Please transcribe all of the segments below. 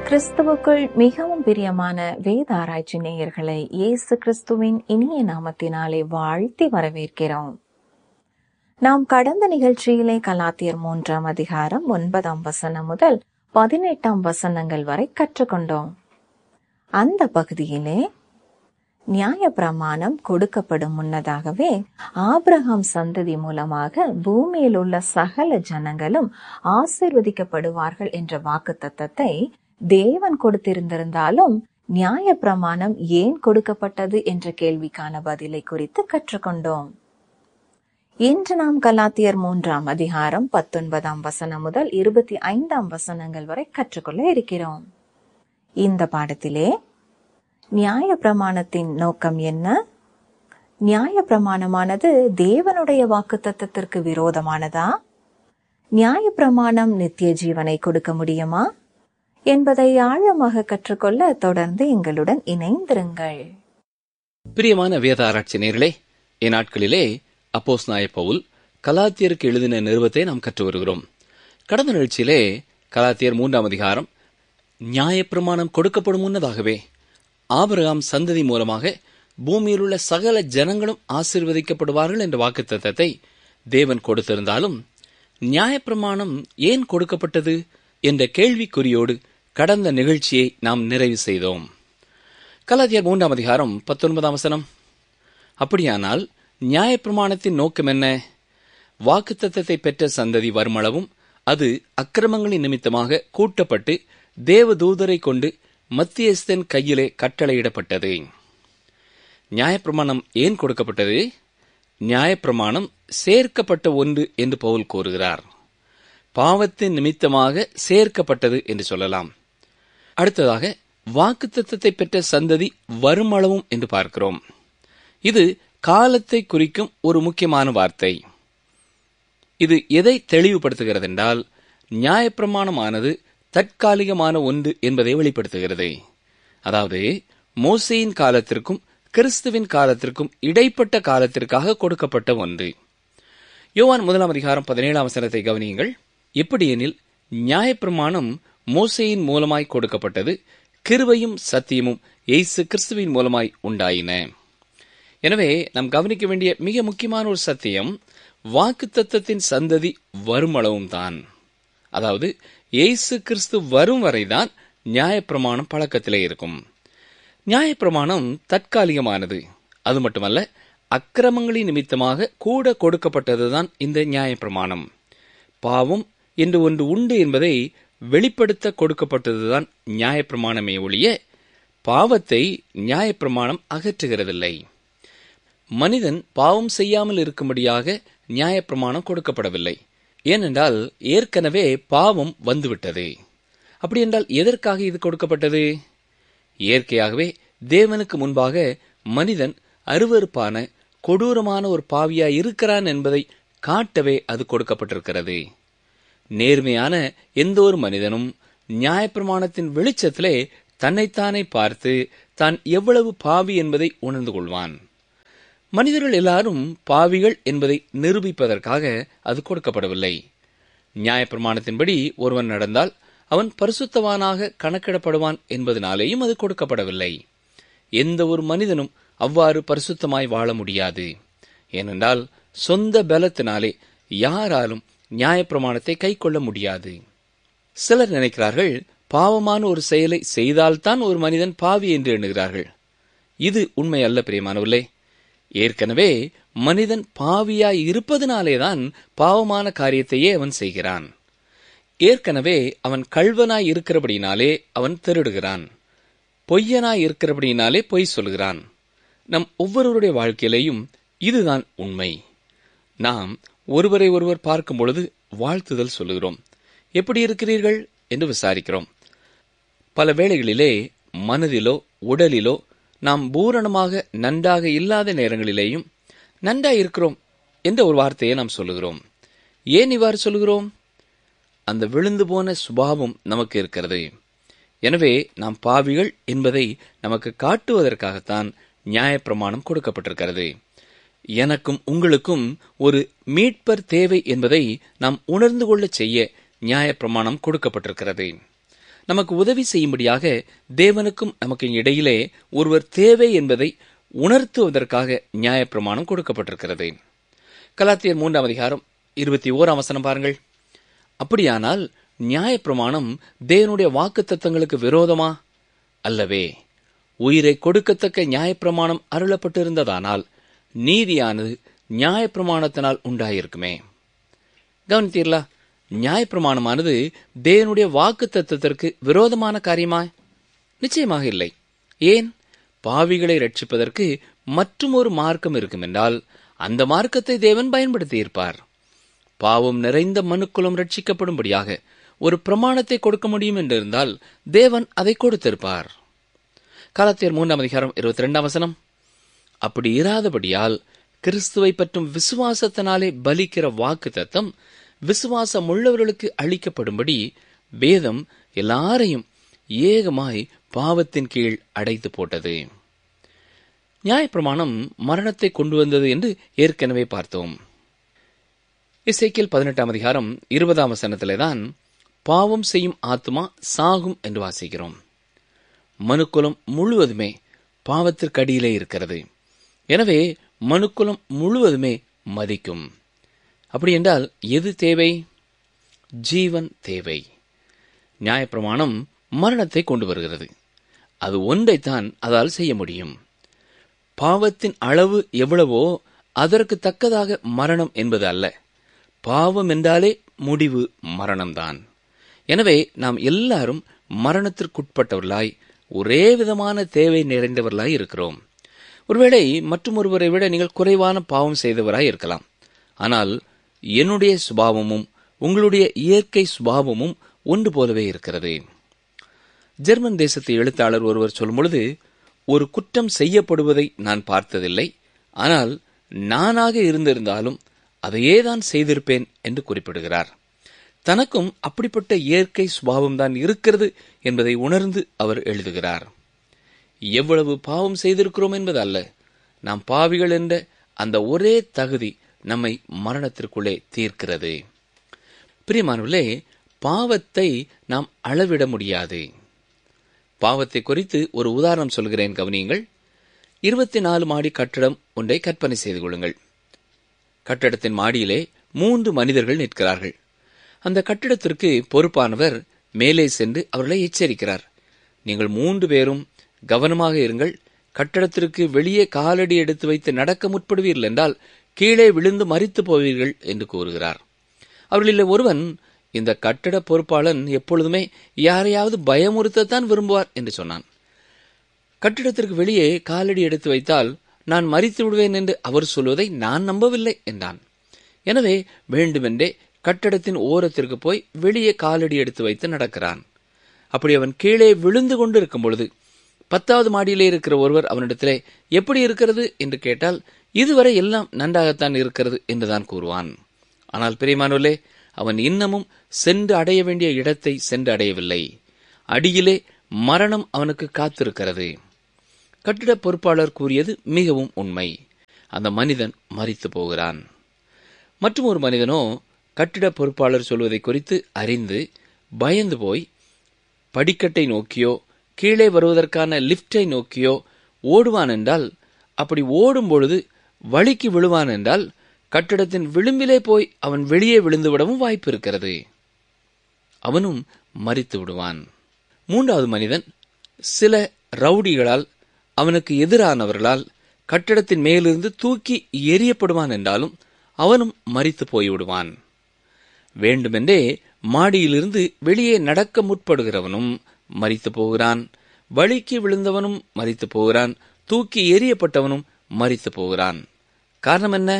கிறிஸ்துவுக்குள் மிகவும் பிரியமான வேத ஆராய்ச்சி நேயர்களை இயேசு கிறிஸ்துவின் இனிய நாமத்தினாலே வாழ்த்தி வரவேற்கிறோம். நாம் கடந்த நிகழ்ச்சியிலே கலாத்தியர் 3ஆம் அதிகாரம் 9ஆம் வசனம் முதல் 18ஆம் வசனங்கள் வரை கற்றுக்கொண்டோம். அந்த பகுதியிலே நியாயப்பிரமாணம் கொடுக்கப்படும் முன்னதாகவே ஆபிரகாம் சந்ததி மூலமாக பூமியில் உள்ள சகல ஜனங்களும் ஆசீர்வதிக்கப்படுவார்கள் என்ற வாக்குத்தத்தத்தை தேவன் கொடுத்திருந்திருந்தாலும் நியாயப்பிரமாணம் ஏன் கொடுக்கப்பட்டது என்ற கேள்விக்கான பதிலை குறித்து கற்றுக்கொண்டோம். இன்று நாம் கலாத்தியர் 3ஆம் அதிகாரம் 19ஆம் வசனம் முதல் 25ஆம் வசனங்கள் வரை கற்றுக்கொள்ள இருக்கிறோம். இந்த பாடத்திலே நியாயப்பிரமாணத்தின் நோக்கம் என்ன? நியாயப்பிரமாணமானது தேவனுடைய வாக்குத்தத்தத்திற்கு விரோதமானதா? நியாயப்பிரமாணம் நித்திய ஜீவனை கொடுக்க முடியுமா என்பதை ஆழமாக கற்றுக்கொள்ள தொடர்ந்து எங்களுடன் இணைந்திருங்கள். பிரியமான வேத ஆராய்ச்சி நேயர்களே, இந்நாட்களிலே அப்போஸ்தலனாகிய பவுல் கலாத்தியருக்கு எழுதின நிருபத்தை நாம் கற்று வருகிறோம். கடந்த நிகழ்ச்சியிலே கலாத்தியர் 3ஆம் அதிகாரம் நியாயப்பிரமாணம் கொடுக்கப்படும் முன்னதாகவே ஆபிரகாம் சந்ததி மூலமாக பூமியில் உள்ள சகல ஜனங்களும் ஆசீர்வதிக்கப்படுவார்கள் என்ற வாக்குத்தத்தத்தை தேவன் கொடுத்திருந்தாலும் நியாயப்பிரமாணம் ஏன் கொடுக்கப்பட்டது என்ற கேள்விக்குறியோடு கடந்த நிகழ்ச்சியை நாம் நிறைவு செய்தோம். கலாத்தியர் 3ஆம் அதிகாரம் 19ஆம் வசனம், அப்படியானால் நியாயப்பிரமாணத்தின் நோக்கம் என்ன? வாக்குத்தத்தத்தை பெற்ற சந்ததி வருமளவும் அது அக்கிரமங்களின் நிமித்தமாக கூட்டப்பட்டு தேவதூதரை கொண்டு மத்தியஸ்தன் கையிலே கட்டளையிடப்பட்டது. நியாயப்பிரமாணம் ஏன் கொடுக்கப்பட்டது? நியாயப்பிரமாணம் சேர்க்கப்பட்ட ஒன்று என்று பவுல் கூறுகிறார். பாவத்தின் நிமித்தமாக சேர்க்கப்பட்டது என்று சொல்லலாம். அடுத்ததாக வாக்குத்தத்தத்தை பெற்ற சந்ததி வருமளவும் என்று பார்க்கிறோம். இது காலத்தை குறிக்கும் ஒரு முக்கியமான வார்த்தை. இது எதை தெளிவுபடுத்துகிறது என்றால், நியாயப்பிரமாணமானது தற்காலிகமான ஒன்று என்பதை வெளிப்படுத்துகிறது. அதாவது மோசேயின் காலத்திற்கும் கிறிஸ்துவின் காலத்திற்கும் இடைப்பட்ட காலத்திற்காக கொடுக்கப்பட்ட ஒன்று. யோவான் 1ஆம் அதிகாரம் 17ஆம் வசனத்தை கவனியுங்கள். எப்படியெனில் நியாயப்பிரமாணம் மோசேயின் மூலமாய் கொடுக்கப்பட்டது, கிருபையும் சத்தியமும் இயேசு கிறிஸ்துவின் மூலமாய் உண்டாயின. எனவே நாம் கவனிக்க வேண்டிய மிக முக்கியமான ஒரு சத்தியம், வாக்குத்தத்தத்தின் சந்ததி வருமளவும் தான். அதாவது இயேசு கிறிஸ்து வரும் வரைதான் நியாயப்பிரமாணம் பழக்கத்திலே இருக்கும். நியாயப்பிரமாணம் தற்காலிகமானது. அது மட்டுமல்ல, அக்கிரமங்களின் நிமித்தமாக கூட கொடுக்கப்பட்டதுதான் இந்த நியாயப்பிரமாணம். பாவம் என்று ஒன்று உண்டு என்பதை வெளிப்படுத்த கொடுக்கப்பட்டதுதான் நியாயப்பிரமாணமே ஒழிய பாவத்தை நியாயப்பிரமாணம் அகற்றுகிறதில்லை. மனிதன் பாவம் செய்யாமல் இருக்கும்படியாக நியாயப்பிரமாணம் கொடுக்கப்படவில்லை. ஏனென்றால் ஏற்கனவே பாவம் வந்துவிட்டது. அப்படி என்றால் எதற்காக இது கொடுக்கப்பட்டது? இயற்கையாகவே தேவனுக்கு முன்பாக மனிதன் அருவருப்பான கொடூரமான ஒரு பாவியாய் இருக்கிறான் என்பதை காட்டவே அது கொடுக்கப்பட்டிருக்கிறது. நேர்மையான எந்த ஒரு மனிதனும் நியாயப்பிரமாணத்தின் வெளிச்சத்திலே தன்னைத்தானே பார்த்து தான் எவ்வளவு பாவி என்பதை உணர்ந்து கொள்வான். மனிதர்கள் எல்லாரும் பாவிகள் என்பதை நிரூபிப்பதற்காக அது கொடுக்கப்படவில்லை. நியாயப்பிரமாணத்தின்படி ஒருவன் நடந்தால் அவன் பரிசுத்தவானாக கணக்கிடப்படுவான் என்பதனாலேயும் அது கொடுக்கப்படவில்லை. எந்த ஒரு மனிதனும் அவ்வாறு பரிசுத்தமாய் வாழ முடியாது. ஏனென்றால் சொந்த பலத்தினாலே யாராலும் நியாயப்பிரமாணத்தை கை கொள்ள முடியாது. சிலர் நினைக்கிறார்கள், பாவமான ஒரு செயலை செய்தால்தான் ஒரு மனிதன் பாவி என்று எண்ணுகிறார்கள். இது உண்மை அல்ல பிரியமானவர்களே. ஏற்கனவே மனிதன் பாவியாய் இருப்பதனாலேதான் பாவமான காரியத்தையே அவன் செய்கிறான். ஏற்கனவே அவன் கள்வனாய் இருக்கிறபடினாலே அவன் திருடுகிறான். பொய்யனாய் இருக்கிறபடினாலே பொய் சொல்கிறான். நம் ஒவ்வொருவருடைய வாழ்க்கையிலேயும் இதுதான் உண்மை. நாம் ஒருவரை ஒருவர் பார்க்கும் பொழுது வாழ்த்துதல் சொல்லுகிறோம். எப்படி இருக்கிறீர்கள் என்று விசாரிக்கிறோம். பல வேளைகளிலே மனதிலோ உடலிலோ நாம் பூரணமாக நன்றாக இல்லாத நேரங்களிலேயும் நன்றாய் இருக்கிறோம் என்ற ஒரு வார்த்தையை நாம் சொல்லுகிறோம். ஏன் இவ்வாறு சொல்லுகிறோம்? அந்த விழுந்து போன சுபாவம் நமக்கு இருக்கிறது. எனவே நாம் பாவிகள் என்பதை நமக்கு காட்டுவதற்காகத்தான் நியாயப்பிரமாணம் கொடுக்கப்பட்டிருக்கிறது. எனக்கும் உங்களுக்கும் ஒரு மீட்பர் தேவை என்பதை நாம் உணர்ந்து கொள்ள செய்ய நியாயப்பிரமாணம் கொடுக்கப்பட்டிருக்கிறது. நமக்கு உதவி செய்யும்படியாக தேவனுக்கும் நமக்கு இடையிலே ஒருவர் தேவை என்பதை உணர்த்துவதற்காக நியாயப்பிரமாணம் கொடுக்கப்பட்டிருக்கிறது. கலாத்தியர் 3:21 பாருங்கள். அப்படியானால் நியாயப்பிரமாணம் தேவனுடைய வாக்குத்தத்தங்களுக்கு விரோதமா? அல்லவே. உயிரை கொடுக்கத்தக்க நியாயப்பிரமாணம் அருளப்பட்டிருந்ததானால் நீதியானது நியாயப்பிரமாணத்தினால் உண்டாயிருக்குமே. கவனித்தீர்களா? நியாயப்பிரமாணமானது தேவனுடைய வாக்குத்தத்தத்திற்கு விரோதமான காரியமா? நிச்சயமாக இல்லை. ஏன்? பாவிகளை ரட்சிப்பதற்கு மற்றும் ஒரு மார்க்கம் இருக்கும் என்றால் அந்த மார்க்கத்தை தேவன் பயன்படுத்தியிருப்பார். பாவம் நிறைந்த மனுக்குலம் ரட்சிக்கப்படும்படியாக ஒரு பிரமாணத்தை கொடுக்க முடியும் என்றிருந்தால் தேவன் அதை கொடுத்திருப்பார். கலாத்தியர் 3:22 அப்படி இராதபடியால் கிறிஸ்துவை பற்றும் விசுவாசத்தினாலே பலிக்கிற வாக்குத்தத்தம் விசுவாசம் உள்ளவர்களுக்கு அளிக்கப்படும்படி வேதம் எல்லாரையும் ஏகமாய் பாவத்தின் கீழ் அடைத்து போட்டது. நியாயப்பிரமாணம் மரணத்தை கொண்டு வந்தது என்று ஏற்கனவே பார்த்தோம். எசேக்கியேல் 18:20 பாவம் செய்யும் ஆத்துமா சாகும் என்று வாசிக்கிறோம். மனுக்குலம் முழுவதுமே பாவத்திற்கு அடியிலே இருக்கிறது. எனவே மனுக்குலம் முழுவதுமே மதிக்கும். அப்படி என்றால் எது தேவை? ஜீவன் தேவை. நியாயப்பிரமாணம் மரணத்தை கொண்டு வருகிறது. அது ஒன்றைத்தான் அதால் செய்ய முடியும். பாவத்தின் அளவு எவ்வளவோ அதற்கு தக்கதாக மரணம் என்பது அல்ல. பாவம் என்றாலே முடிவு மரணம்தான். எனவே நாம் எல்லாரும் மரணத்திற்குட்பட்டவர்களாய் ஒரே விதமான தேவை நிறைந்தவர்களாய் இருக்கிறோம். ஒருவேளை மற்றும் ஒருவரை விட நீங்கள் குறைவான பாவம் செய்தவராய் இருக்கலாம். ஆனால் என்னுடைய சுபாவமும் உங்களுடைய இயற்கை சுபாவமும் ஒன்று போலவே இருக்கிறது. ஜெர்மன் தேசத்து எழுத்தாளர் ஒருவர் சொல்லும் பொழுது, ஒரு குற்றம் செய்யப்படுவதை நான் பார்த்ததில்லை, ஆனால் நானாக இருந்திருந்தாலும் அதையே தான் செய்திருப்பேன் என்று குறிப்பிடுகிறார். தனக்கும் அப்படிப்பட்ட இயற்கை சுபாவம்தான் இருக்கிறது என்பதை உணர்ந்து அவர் எழுதுகிறார். எவ்வளவு பாவம் செய்திருக்கிறோம் என்பது அல்ல, நாம் பாவிகள் என்ற அந்த ஒரே தகுதி நம்மை மரணத்திற்குள்ளே தீர்க்கிறது. பிரியமானவர்களே, பாவத்தை நாம் அளவிட முடியாது. பாவத்தை குறித்து ஒரு உதாரணம் சொல்கிறேன், கவனியுங்கள். 24 மாடி கட்டடம் ஒன்றை கற்பனை செய்து கொள்ளுங்கள். கட்டடத்தின் மாடியிலே 3 மனிதர்கள் நிற்கிறார்கள். அந்த கட்டிடத்திற்கு பொறுப்பானவர் மேலே சென்று அவர்களை எச்சரிக்கிறார். நீங்கள் 3 பேரும் கவனமாக இருங்கள். கட்டடத்திற்கு வெளியே காலடி எடுத்து வைத்து நடக்க முற்படுவீர்கள் என்றால் கீழே விழுந்து மரித்து போவீர்கள் என்று கூறுகிறார். அவர்களில் ஒருவன், இந்த கட்டட பொறுப்பாளன் எப்பொழுதுமே யாரையாவது பயமுறுத்தத்தான் விரும்புவார் என்று சொன்னான். கட்டிடத்திற்கு வெளியே காலடி எடுத்து வைத்தால் நான் மரித்து விடுவேன் என்று அவர் சொல்வதை நான் நம்பவில்லை என்றான். எனவே வேண்டுமென்றே கட்டடத்தின் ஓரத்திற்கு போய் வெளியே காலடி எடுத்து வைத்து நடக்கிறான். அப்படி அவன் கீழே விழுந்து கொண்டு இருக்கும் பொழுது 10வது மாடியிலே இருக்கிற ஒருவர் அவனிடத்திலே எப்படி இருக்கிறது என்று கேட்டால், இதுவரை எல்லாம் நன்றாகத்தான் இருக்கிறது என்றுதான் கூறுவான். ஆனால் பிரியமானவர்களே, அவன் இன்னமும் சென்று அடைய வேண்டிய இடத்தை சென்று அடையவில்லை. அடியிலே மரணம் அவனுக்கு காத்திருக்கிறது. கட்டிட பொறுப்பாளர் கூறியது மிகவும் உண்மை. அந்த மனிதன் மரித்து போகிறான். மற்றும் ஒரு மனிதனோ கட்டிட பொறுப்பாளர் சொல்வதை குறித்து அறிந்து பயந்து போய் படிக்கட்டை நோக்கியோ கீழே வருவதற்கான லிப்டை நோக்கியோ ஓடுவான் என்றால், அப்படி ஓடும் பொழுது வழிக்கு விழுவான் என்றால் கட்டிடத்தின் விளிம்பிலே போய் அவன் வெளியே விழுந்து விடவும் வாய்ப்பு இருக்கிறது. அவனும் மரித்து விடுவான். 3வது மனிதன் சில ரவுடிகளால், அவனுக்கு எதிரானவர்களால் கட்டிடத்தின் மேலிருந்து தூக்கி எறியப்படுவான் என்றாலும் அவனும் மரித்து போய்விடுவான். வேண்டுமென்றே மாடியிலிருந்து வெளியே நடக்க முற்படுகிறவனும் மரித்து போகிறான். வழிக்கு விழுந்தவனும் மரித்து போகிறான். தூக்கி எறியப்பட்டவனும் மரித்து போகிறான். காரணம் என்ன?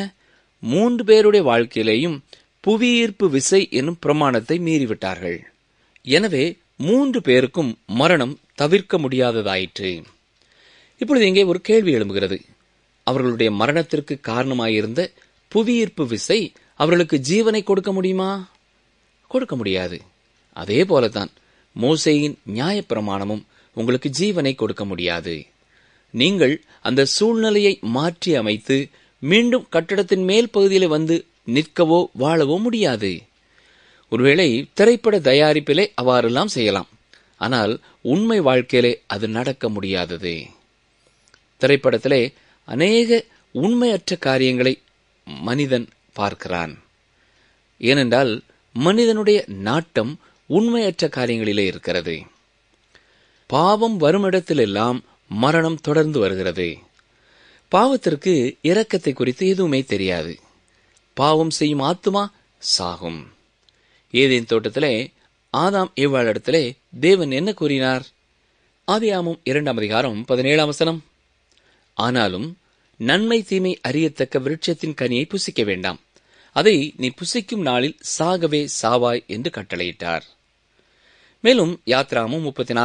3 பேருடைய வாழ்க்கையிலேயும் புவியீர்ப்பு விசை என்னும் பிரமாணத்தை மீறிவிட்டார்கள். எனவே 3 பேருக்கும் மரணம் தவிர்க்க முடியாததாயிற்று. இப்பொழுது இங்கே ஒரு கேள்வி எழும்புகிறது. அவர்களுடைய மரணத்திற்கு காரணமாயிருந்த புவியீர்ப்பு விசை அவர்களுக்கு ஜீவனை கொடுக்க முடியுமா? கொடுக்க முடியாது. அதே போலத்தான் மோசேயின் நியாயப்பிரமாணமும் உங்களுக்கு ஜீவனை கொடுக்க முடியாது. நீங்கள் அந்த சூழ்நிலையை மாற்றி அமைத்து மீண்டும் கட்டடத்தின் மேல் பகுதியிலே வந்து நிற்கவோ வாழவோ முடியாது. ஒருவேளை திரைப்பட தயாரிப்பிலே அவ்வாறெல்லாம் செய்யலாம். ஆனால் உண்மை வாழ்க்கையிலே அது நடக்க முடியாதது. திரைப்படத்திலே அநேக உண்மையற்ற காரியங்களை மனிதன் பார்க்கிறான். ஏனென்றால் மனிதனுடைய நாட்டம் உண்மையற்ற காரியங்களிலே இருக்கிறது. பாவம் வருமிடத்திலெல்லாம் மரணம் தொடர்ந்து வருகிறது. பாவத்திற்கு இரக்கத்தை குறித்து எதுவுமே தெரியாது. பாவம் செய்யும் ஆத்துமா சாகும். ஏதேன் தோட்டத்திலே ஆதாம் ஏவாளிடத்திலே தேவன் என்ன கூறினார்? ஆதியாகமம் 2:17 ஆனாலும் நன்மை தீமை அறியத்தக்க விருட்சத்தின் கனியை புசிக்க வேண்டாம், அதை நீ புசிக்கும் நாளில் சாகவே சாவாய் என்று கட்டளையிட்டார். மேலும் யாத்ராகமம்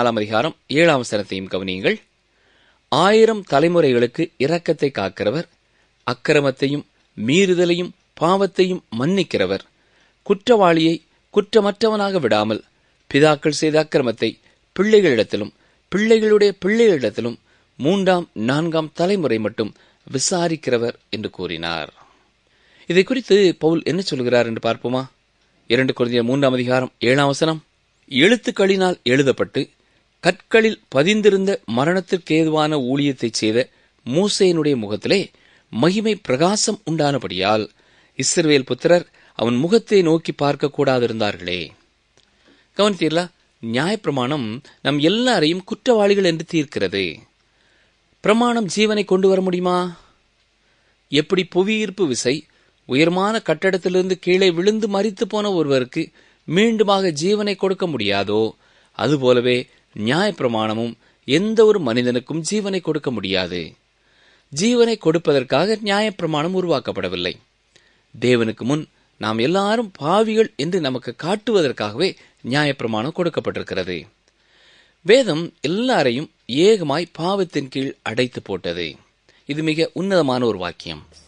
34:7 கவனியுங்கள். 1000 தலைமுறைகளுக்கு இரக்கத்தை காக்கிறவர், அக்கிரமத்தையும் மீறுதலையும் பாவத்தையும் மன்னிக்கிறவர், குற்றவாளியை குற்றமற்றவனாக விடாமல் பிதாக்கள் செய்த அக்கிரமத்தை பிள்ளைகளிடத்திலும் பிள்ளைகளுடைய பிள்ளைகளிடத்திலும் 3ஆம் 4ஆம் தலைமுறை மட்டும் விசாரிக்கிறவர் என்று கூறினார். இதை குறித்து பவுல் என்ன சொல்கிறார் என்று பார்ப்போமா? 2 கொரிந்தியர் 3:7 எழுத்துக்களினால் எழுதப்பட்டு கற்களில் பதிந்திருந்த மரணத்திற்கேதுவான ஊழியத்தை செய்த மூசேயினுடைய முகத்திலே மகிமை பிரகாசம் உண்டானபடியால் இஸ்ரவேல் புத்திரர் அவன் முகத்தை நோக்கி பார்க்க கூடாதிருந்தார்களே. கவனித்தீர்களா? நியாயப்பிரமாணம் நம் எல்லாரையும் குற்றவாளிகள் என்று தீர்க்கிறது. பிரமாணம் ஜீவனை கொண்டு வர முடியுமா? எப்படி புவியீர்ப்பு விசை உயர்மான கட்டடத்திலிருந்து கீழே விழுந்து மரித்து போன ஒருவருக்கு மீண்டுமாக ஜீவனை கொடுக்க முடியாதோ, அதுபோலவே நியாயப்பிரமாணமும் எந்த ஒரு மனிதனுக்கும் ஜீவனை கொடுக்க முடியாது. ஜீவனை கொடுப்பதற்காக நியாயப்பிரமாணம் உருவாக்கப்படவில்லை. தேவனுக்கு முன் நாம் எல்லாரும் பாவிகள் என்று நமக்கு காட்டுவதற்காகவே நியாயப்பிரமாணம் கொடுக்கப்பட்டிருக்கிறது. வேதம் எல்லாரையும் ஏகமாய் பாவத்தின் கீழ் அடைத்து போட்டது. இது மிக உன்னதமான ஒரு வாக்கியம்.